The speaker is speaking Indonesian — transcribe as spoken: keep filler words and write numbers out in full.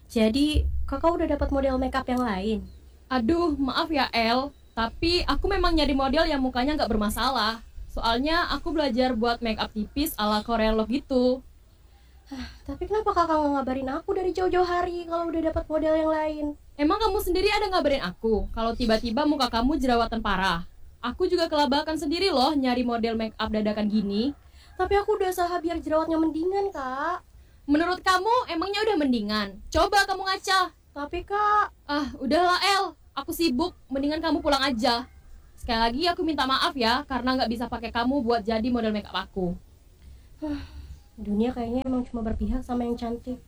Jadi, kakak udah dapat model makeup yang lain? Aduh, maaf ya El, tapi aku memang nyari model yang mukanya nggak bermasalah. Soalnya aku belajar buat make up tipis ala Korean look gitu. Tapi kenapa kakak nggak ngabarin aku dari jauh-jauh hari kalau udah dapat model yang lain? Emang kamu sendiri ada ngabarin aku kalau tiba-tiba muka kamu jerawatan parah? Aku juga kelabakan sendiri loh nyari model make up dadakan gini. Tapi aku udah usaha biar jerawatnya mendingan, Kak. Menurut kamu emangnya udah mendingan? Coba kamu ngaca. Tapi Kak, Ah, udahlah El, aku sibuk, mendingan kamu pulang aja. Sekali lagi aku minta maaf ya karena nggak bisa pakai kamu buat jadi model make up aku. dunia kayaknya emang cuma berpihak sama yang cantik.